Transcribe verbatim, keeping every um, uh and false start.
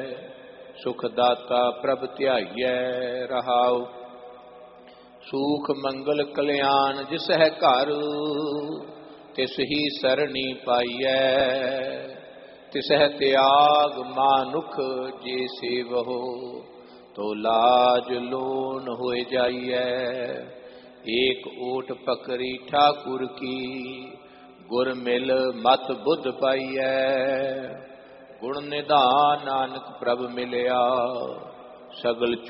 ਸੁਖ ਦਾਤਾ ਪ੍ਰਭ ਧਿਆਈਐ ਰਹਾਉ। ਸੂਖ ਮੰਗਲ ਕਲਿਆਣ ਜਿਸ ਹੈ ਘਰ, ਤਿਸ ਹੀ ਸਰਣੀ ਪਾਈਐ। ਤਿਸਹਿ ਤਿਆਗ ਮਾਨੁਖ ਜੇ ਸੇਵਹੁ, ਤੋ ਲਾਜ ਲੋਨ ਹੋਇ ਜਾਈਐ। ਏਕ ਓਟ ਪਕਰੀ ਠਾਕੁਰ ਕੀ, ਗੁਰ ਮਿਲ ਮਤ ਬੁੱਧ ਪਾਈਐ। ਗੁਣ ਨਿਧਾਨ ਨਾਨਕ ਪ੍ਰਭ ਮਿਲਿਆ, ਸਗਲ